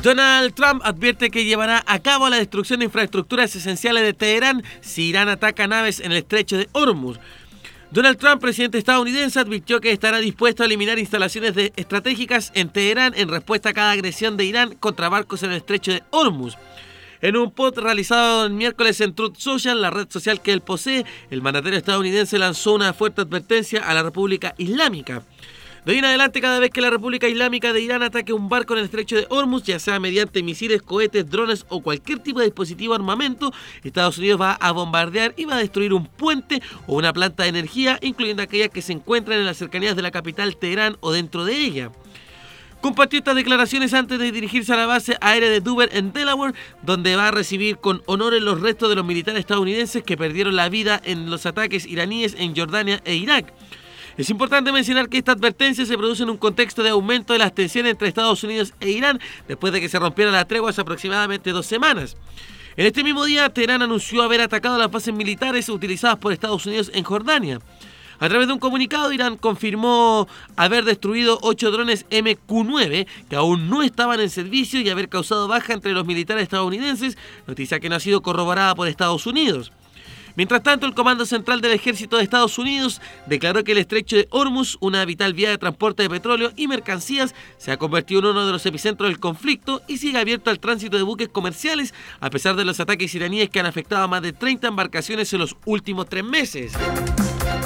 Donald Trump advierte que llevará a cabo la destrucción de infraestructuras esenciales de Teherán si Irán ataca naves en el estrecho de Hormuz. Donald Trump, presidente estadounidense, advirtió que estará dispuesto a eliminar instalaciones estratégicas en Teherán en respuesta a cada agresión de Irán contra barcos en el estrecho de Hormuz. En un post realizado el miércoles en Truth Social, la red social que él posee, el mandatario estadounidense lanzó una fuerte advertencia a la República Islámica. De ahí en adelante, cada vez que la República Islámica de Irán ataque un barco en el estrecho de Hormuz, ya sea mediante misiles, cohetes, drones o cualquier tipo de dispositivo armamento, Estados Unidos va a bombardear y va a destruir un puente o una planta de energía, incluyendo aquellas que se encuentran en las cercanías de la capital Teherán o dentro de ella. Compartió estas declaraciones antes de dirigirse a la base aérea de Dover en Delaware, donde va a recibir con honores los restos de los militares estadounidenses que perdieron la vida en los ataques iraníes en Jordania e Irak. Es importante mencionar que esta advertencia se produce en un contexto de aumento de las tensiones entre Estados Unidos e Irán después de que se rompiera la tregua hace aproximadamente 2 semanas. En este mismo día, Teherán anunció haber atacado las bases militares utilizadas por Estados Unidos en Jordania. A través de un comunicado, Irán confirmó haber destruido 8 drones MQ-9 que aún no estaban en servicio y haber causado baja entre los militares estadounidenses, noticia que no ha sido corroborada por Estados Unidos. Mientras tanto, el Comando Central del Ejército de Estados Unidos declaró que el estrecho de Hormuz, una vital vía de transporte de petróleo y mercancías, se ha convertido en uno de los epicentros del conflicto y sigue abierto al tránsito de buques comerciales, a pesar de los ataques iraníes que han afectado a más de 30 embarcaciones en los últimos 3 meses.